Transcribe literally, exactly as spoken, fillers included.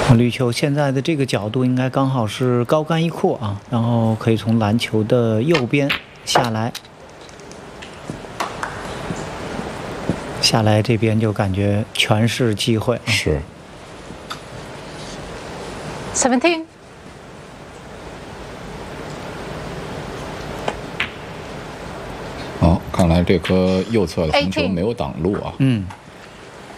绿球现在的这个角度应该刚好是高杆一阔啊，然后可以从篮球的右边下来，下来这边就感觉全是机会、啊。 是。 Seventeen。 哦，看来这颗右侧的红球没有挡路啊。 嗯。